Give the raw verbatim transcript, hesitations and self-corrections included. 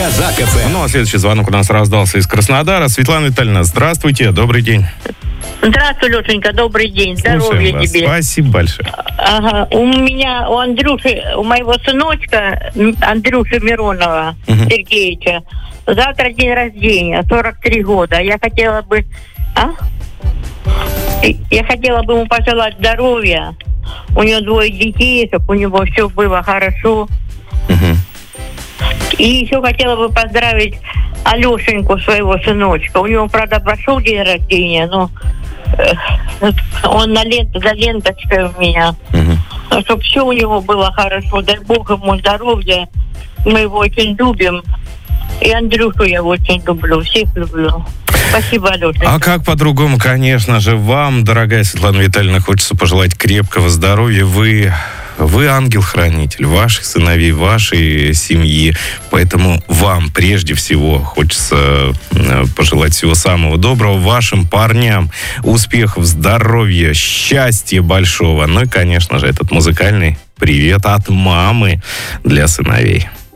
Казак-ФМ. Ну, а следующий звонок у нас раздался из Краснодара. Светлана Витальевна, здравствуйте, добрый день. Здравствуй, Лешенька, добрый день, здоровья вас. тебе. Спасибо большое. Ага, у меня, у Андрюши, у моего сыночка, Андрюши Миронова, Мгм. Сергеевича, завтра день рождения, сорок три года. Я хотела бы, а? И- Я хотела бы ему пожелать здоровья. У него двое детей, чтобы у него все было хорошо. Мгм. И еще хотела бы поздравить Алешеньку, своего сыночка. У него, правда, прошел день рождения, но э, он на лент, за ленточкой у меня. Мгм. Чтобы все у него было хорошо. Дай Бог ему здоровья. Мы его очень любим. И Андрюшу я очень люблю. Всех люблю. Спасибо, Алеша. А как по-другому, конечно же, вам, дорогая Светлана Витальевна, хочется пожелать крепкого здоровья. Вы, вы ангел-хранитель ваших сыновей, вашей семьи. Поэтому вам прежде всего хочется э, пожелать всего самого доброго вашим парням. Успехов, здоровья, счастья большого. Ну и, конечно же, этот музыкальный привет от мамы для сыновей.